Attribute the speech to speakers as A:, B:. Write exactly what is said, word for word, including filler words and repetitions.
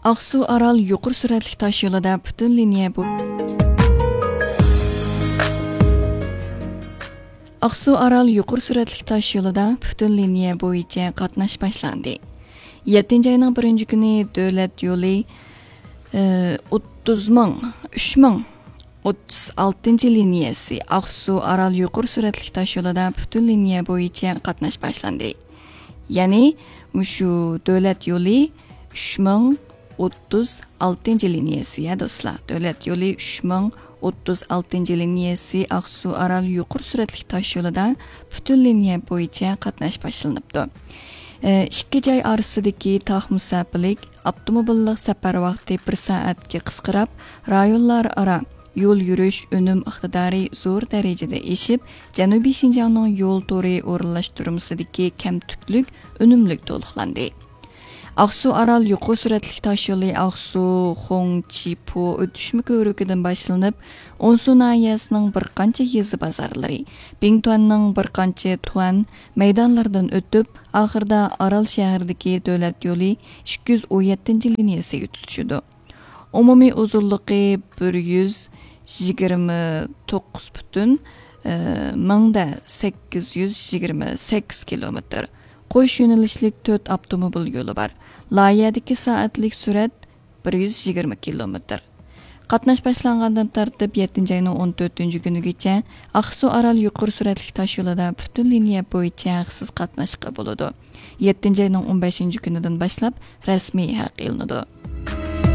A: Ақсу Арал yuqur süratli taş yolida bütün liniya bu Ақсу Арал yuqur süratli taş yolida bütün liniya bo'yicha qatnash boshlandi. yettinchi ayning birinchi kuni davlat yo'li o'ttiz ming uch ming o'ttiz oltinchi liniyasi Ақсу Арал yuqur süratli taş yolida bütün liniya bo'yicha qatnash boshlandi. Ya'ni shu davlat yo'li uch ming o'ttiz oltinchi liniyasi ya do'stlar. Davlat yo'li uch ming o'ttiz oltinchi liniyasi Ақсу Арал yuqur süratli taş yolida bütün liniya bo'yicha qatnash boshlanibdi. ikki joy orasidagi tog' musofirlik avtomobillik safar vaqti bir soatga qisqarib, rayonlar aro yo'l yurish unum iqtidori zo'r darajada eshib, Janubiy Shinjongning yo'l to'ri o'rinlashtirmasidagi kamtuklik unumlik to'liqlandi. Ақсу Арал yuqur süratli taş yolu Ақсу Хоңчипо o'tishma ko'rigidan boshlanib, Onsu nahiyasining bir qancha yezi bozorlari, Bingtuanning bir qancha tuan maydonlaridan o'tib, oxirida Арал shahridagi davlat yo'li ikki yuz o'n yettinchi liniyasiga tutishdi. Umumiy uzunligi bir yuz yigirma to'qqiz butun ming sakkiz yuz yigirma sakkiz kilometr. Qo'sh yo'nalishlik to'rt avtomobil yo'li bor. Loyihadagi soatlik surat bir yuz yigirma kilometr. Qatnash boshlangandan tartib yettinchi ayning o'n to'rtinchi kunigacha Ақсу Арал yuqur süratli taş yo'lida butun liniya bo'yicha haqsiz qatnashga bo'ladi. yettinchi ayning o'n beshinchi kunidan boshlab rasmiy haq e'lonadi.